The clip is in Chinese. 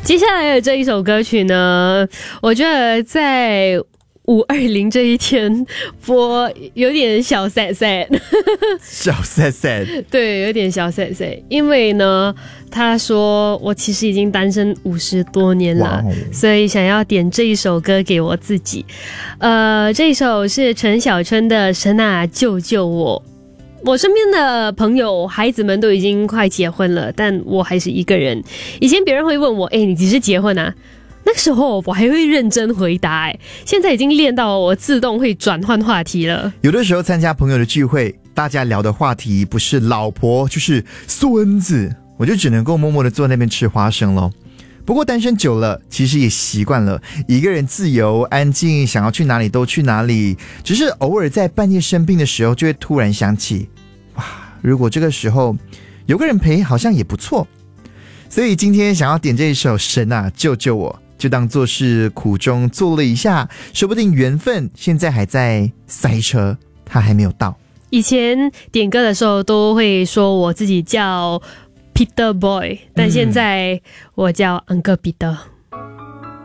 接下来的这一首歌曲呢，我觉得在520这一天播有点小 sad， 小 sad， 对，有点小 sad， 因为呢，他说我其实已经单身50多年了，所以想要点这一首歌给我自己。这一首是陈小春的《神啊救救我》。我身边的朋友孩子们都已经快结婚了，但我还是一个人。以前别人会问我你几时结婚啊？那个时候我还会认真回答现在已经练到我自动会转换话题了。 有的时候参加朋友的聚会，大家聊的话题不是老婆就是孙子，我就只能够默默的坐那边吃花生咯。不过单身久了，其实也习惯了一个人自由安静，想要去哪里都去哪里，只是偶尔在半夜生病的时候就会突然想起，哇，如果这个时候有个人陪好像也不错。所以今天想要点这一首《神啊救救我》，就当作是苦中作乐一下，说不定缘分现在还在塞车，他还没有到。 以前点歌的时候都会说我自己叫Peter Boy， 但现在我叫 Uncle Peter。